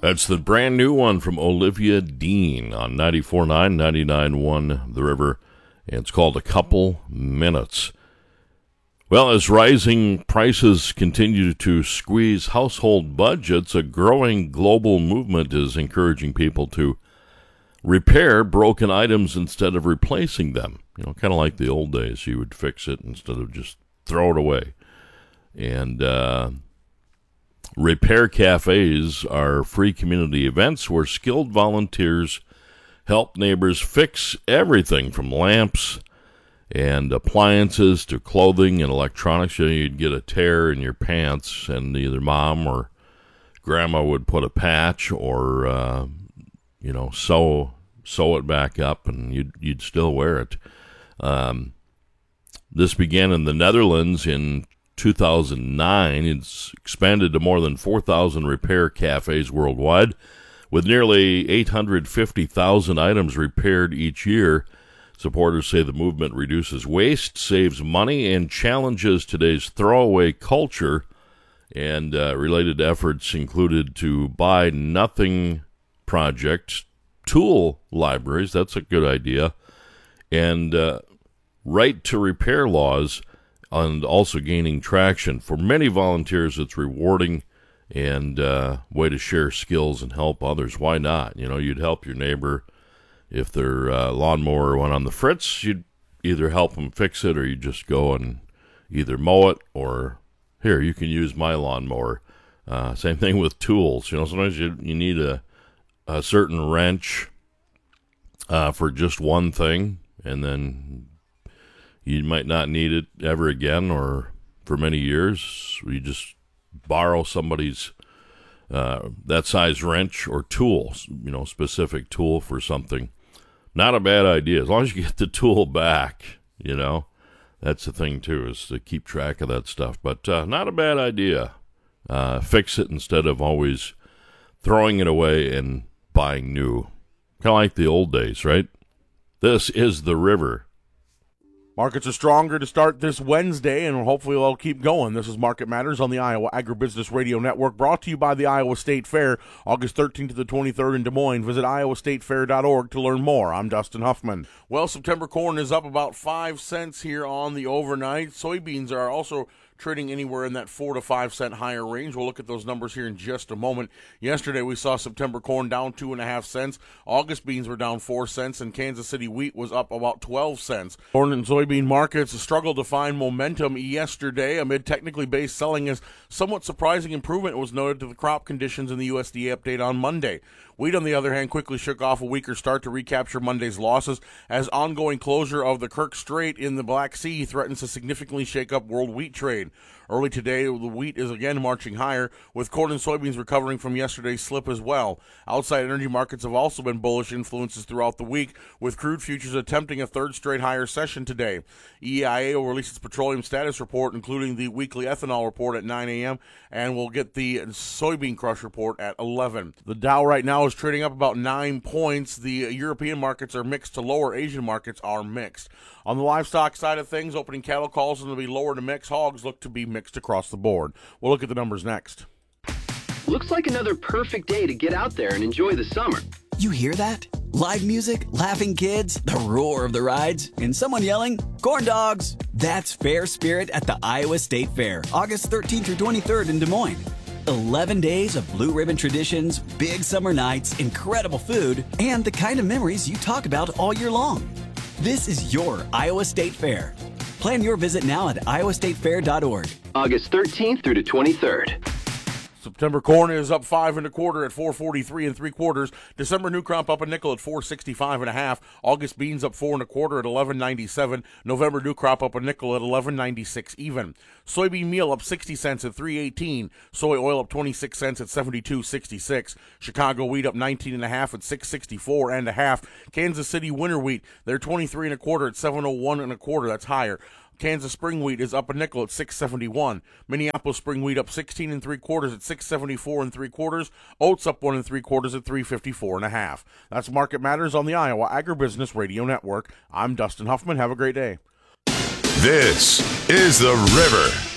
That's the brand new one from Olivia Dean on 94.9, 99.1 The River, and it's called A Couple Minutes. Well, as rising prices continue to squeeze household budgets, a growing global movement is encouraging people to repair broken items instead of replacing them. You know, kind of like the old days. You would fix it instead of just throw it away. And repair cafes are free community events where skilled volunteers help neighbors fix everything from lamps and appliances to clothing and electronics. You know, you'd get a tear in your pants, and either mom or grandma would put a patch or sew it back up, and you'd still wear it. This began in the Netherlands in 2009. It's expanded to more than 4,000 repair cafes worldwide, with nearly 850,000 items repaired each year. Supporters say the movement reduces waste, saves money, and challenges today's throwaway culture. And related efforts included to buy nothing projects, tool libraries, that's a good idea, and right to repair laws, and also gaining traction. For many volunteers, it's rewarding and way to share skills and help others. Why not? You know, you'd help your neighbor if their lawnmower went on the fritz. You'd either help them fix it, or you just go and either mow it, or here, you can use my lawnmower. Same thing with tools. You know, sometimes you need a certain wrench for just one thing, and then you might not need it ever again or for many years. You just borrow somebody's that size wrench or tool, you know, specific tool for something. Not a bad idea, as long as you get the tool back, you know. That's the thing, too, is to keep track of that stuff. But not a bad idea. Fix it instead of always throwing it away and buying new. Kind of like the old days, right? This is The River. Markets are stronger to start this Wednesday, and hopefully they'll keep going. This is Market Matters on the Iowa Agribusiness Radio Network, brought to you by the Iowa State Fair, August 13th to the 23rd in Des Moines. Visit iowastatefair.org to learn more. I'm Dustin Huffman. Well, September corn is up about 5 cents here on the overnight. Soybeans are also trading anywhere in that 4 to 5 cent higher range. We'll look at those numbers here in just a moment. Yesterday, we saw September corn down 2.5 cents. August beans were down 4 cents, and Kansas City wheat was up about 12 cents. Corn and soybean markets struggled to find momentum yesterday amid technically based selling, as somewhat surprising improvement was noted to the crop conditions in the USDA update on Monday. Wheat, on the other hand, quickly shook off a weaker start to recapture Monday's losses, as ongoing closure of the Kerch Strait in the Black Sea threatens to significantly shake up world wheat trade. Early today, the wheat is again marching higher, with corn and soybeans recovering from yesterday's slip as well. Outside energy markets have also been bullish influences throughout the week, with crude futures attempting a third straight higher session today. EIA will release its petroleum status report, including the weekly ethanol report at 9 a.m., and we'll get the soybean crush report at 11. The Dow right now is trading up about 9 points. The European markets are mixed to lower. Asian markets are mixed. On the livestock side of things, opening cattle calls are going to be lower to mix. Hogs look to be mixed across the board. We'll look at the numbers next. Looks like another perfect day to get out there and enjoy the summer. You hear that? Live music, laughing kids, the roar of the rides, and someone yelling, "Corn dogs!" That's Fair Spirit at the Iowa State Fair, August 13th through 23rd in Des Moines. 11 days of blue ribbon traditions, big summer nights, incredible food, and the kind of memories you talk about all year long. This is your Iowa State Fair. Plan your visit now at iowastatefair.org. August 13th through the 23rd. September corn is up 5 1/4 at 4.43 3/4. December new crop up a nickel at 4.65 1/2. August beans up 4 1/4 at 11.97. November new crop up a nickel at 11.96 even. Soybean meal up 60 cents at 3.18. Soy oil up 26 cents at 72.66. Chicago wheat up 19 1/2 at 6.64 1/2. Kansas City winter wheat, they're 23 1/4 at 7.01 1/4. That's higher. Kansas spring wheat is up a nickel at 6.71. Minneapolis spring wheat up 16 3/4 at 6.74 3/4. Oats up 1 3/4 at 3.54 1/2. That's Market Matters on the Iowa Agribusiness Radio Network. I'm Dustin Huffman. Have a great day. This is The River.